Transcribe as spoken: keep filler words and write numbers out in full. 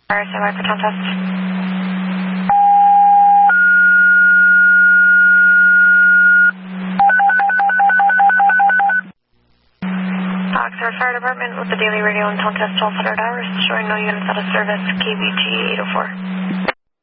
Alright, stand by for tone test. Oxford Fire Department with the daily radio and tone test twelve hundred hours, showing no units out of service, K B G eight oh four.